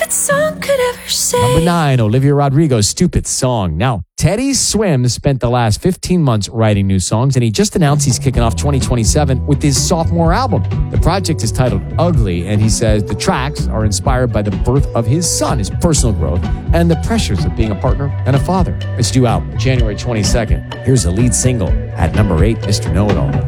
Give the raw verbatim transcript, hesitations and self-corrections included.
that song could ever say. Number nine, Olivia Rodrigo's Stupid Song. Now, Teddy Swims spent the last fifteen months writing new songs, and he just announced he's kicking off twenty twenty-seven with his sophomore album. The project is titled Ugly, and he says the tracks are inspired by the birth of his son, his personal growth, and the pressures of being a partner and a father. It's due out January twenty-second. Here's the lead single at number eight, Mister Know-It-All.